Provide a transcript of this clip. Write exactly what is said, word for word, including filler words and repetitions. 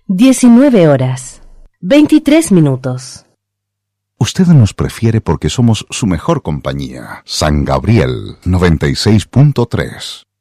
diecinueve horas, veintitrés minutos. Usted nos prefiere porque somos su mejor compañía. San Gabriel noventa y seis punto tres.